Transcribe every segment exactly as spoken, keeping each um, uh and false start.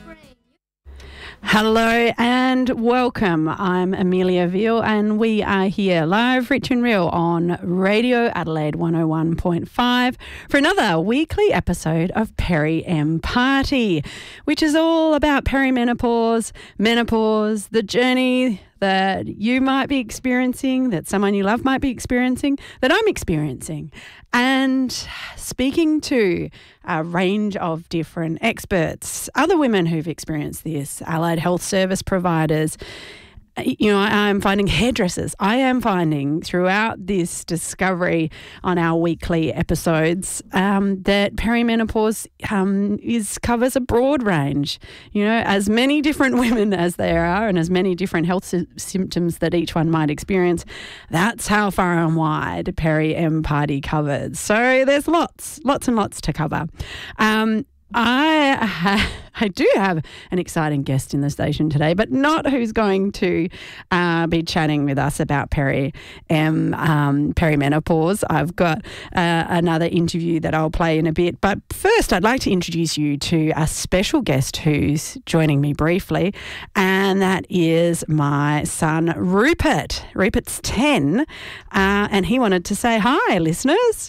Hello and welcome. I'm Amelia Veal and we are here live, rich and real on Radio Adelaide one oh one point five for another weekly episode of Peri M Party, which is all about perimenopause, menopause, the journey that you might be experiencing, that someone you love might be experiencing, that I'm experiencing, and speaking to a range of different experts, other women who've experienced this, allied health service providers. You know, I am finding hairdressers. I am finding throughout this discovery on our weekly episodes um, that perimenopause um, is covers a broad range. You know, as many different women as there are and as many different health sy- symptoms that each one might experience, that's how far and wide Peri M Party covers. So there's lots, lots and lots to cover. Um, I ha- I do have an exciting guest in the station today, but not who's going to uh, be chatting with us about peri um, um, perimenopause. I've got uh, another interview that I'll play in a bit. But first, I'd like to introduce you to a special guest who's joining me briefly, and that is my son, Rupert. Rupert's ten, uh, and he wanted to say hi, listeners.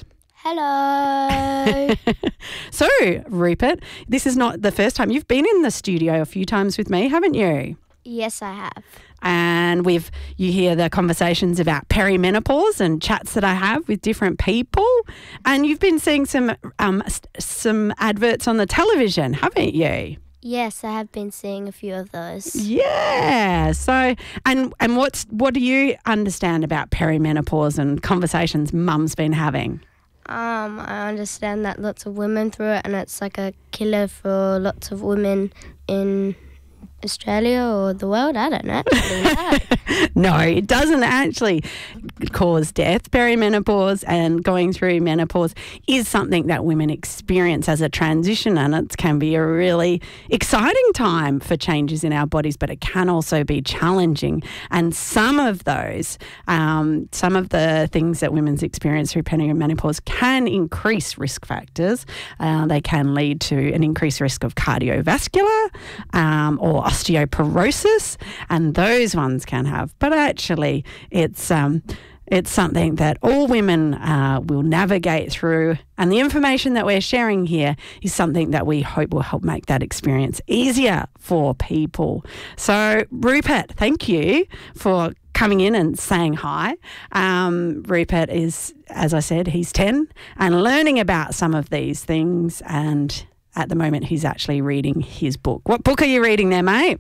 Hello. So, Rupert, this is not the first time. You've been in the studio a few times with me, haven't you? Yes, I have. And we've you hear the conversations about perimenopause and chats that I have with different people. And you've been seeing some um, some adverts on the television, haven't you? Yes, I have been seeing a few of those. Yeah. So, and and what's what do you understand about perimenopause and conversations Mum's been having? Um, I understand that lots of women through it, and it's like a killer for lots of women in Australia or the world. I don't actually know. No, it doesn't actually cause death. Perimenopause and going through menopause is something that women experience as a transition, and it can be a really exciting time for changes in our bodies, but it can also be challenging. And some of those, um, some of the things that women's experience through perimenopause can increase risk factors. Uh, they can lead to an increased risk of cardiovascular um, or osteoporosis, and those ones can have. But actually, it's um, it's something that all women uh, will navigate through, and the information that we're sharing here is something that we hope will help make that experience easier for people. So, Rupert, thank you for coming in and saying hi. Um, Rupert is, as I said, he's ten and learning about some of these things, and at the moment he's actually reading his book. What book are you reading there, mate?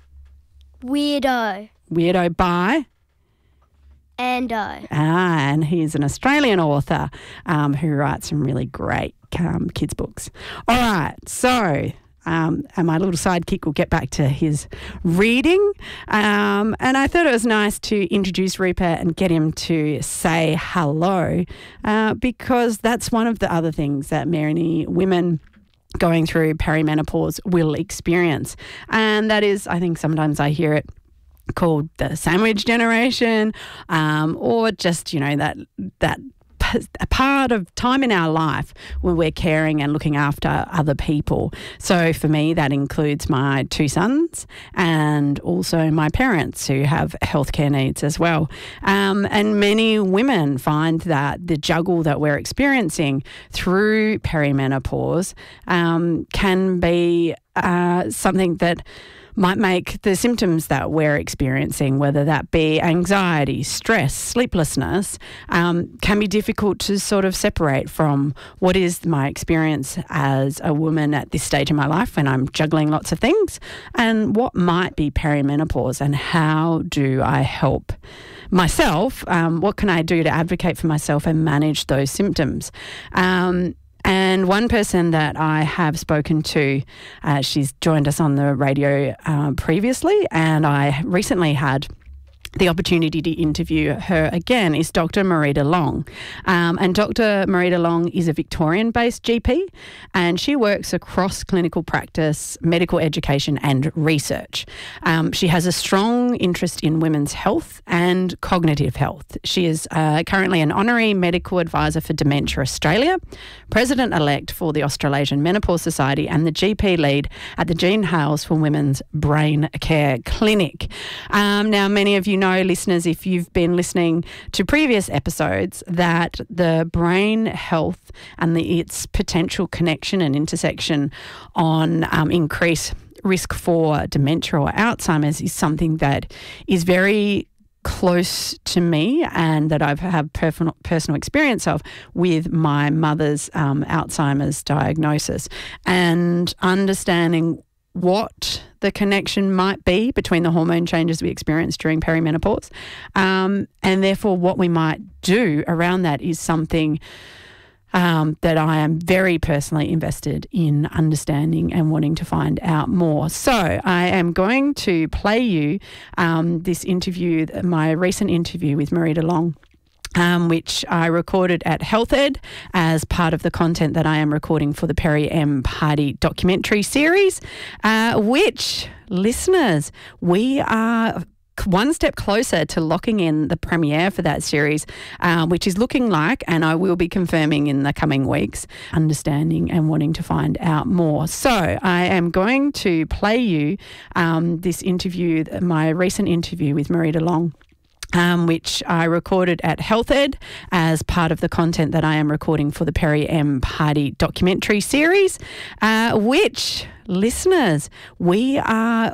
Weirdo. Weirdo by? Ando. Ah, and he's an Australian author um, who writes some really great um, kids' books. All right, so um, and my little sidekick will get back to his reading. Um, and I thought it was nice to introduce Rupert and get him to say hello uh, because that's one of the other things that many women going through perimenopause will experience. And that is, I think sometimes I hear it called the sandwich generation, um, or just, you know, that that a part of time in our life when we're caring and looking after other people. So for me, that includes my two sons and also my parents who have healthcare needs as well. Um, and many women find that the juggle that we're experiencing through perimenopause um, can be uh, something that might make the symptoms that we're experiencing, whether that be anxiety, stress, sleeplessness, um, can be difficult to sort of separate from what is my experience as a woman at this stage in my life when I'm juggling lots of things and what might be perimenopause and how do I help myself, um, what can I do to advocate for myself and manage those symptoms. Um, And one person that I have spoken to, uh, she's joined us on the radio uh, previously, and I recently had the opportunity to interview her again, is Doctor Marita Long. Um, and Doctor Marita Long is a Victorian-based G P, and she works across clinical practice, medical education and research. Um, she has a strong strong interest in women's health and cognitive health. She is uh, currently an honorary medical advisor for Dementia Australia, president-elect for the Australasian Menopause Society, and the G P lead at the Jean Hales for Women's Brain Care Clinic. Um, now, many of you know, listeners, if you've been listening to previous episodes, that the brain health and the, its potential connection and intersection on um, increased risk for dementia or Alzheimer's is something that is very close to me and that I've had personal, personal experience of with my mother's um, Alzheimer's diagnosis, and understanding what the connection might be between the hormone changes we experience during perimenopause, um, and therefore what we might do around that is something Um, that I am very personally invested in understanding and wanting to find out more. So I am going to play you um, this interview, my recent interview with Marita Long, Um, which I recorded at Health Ed as part of the content that I am recording for the Peri M Party documentary series, uh, which, listeners, we are one step closer to locking in the premiere for that series, uh, which is looking like, and I will be confirming in the coming weeks, understanding and wanting to find out more. So I am going to play you um, this interview, my recent interview with Marita Long, Um, which I recorded at Health Ed as part of the content that I am recording for the Peri M Party documentary series, uh, which, listeners, we are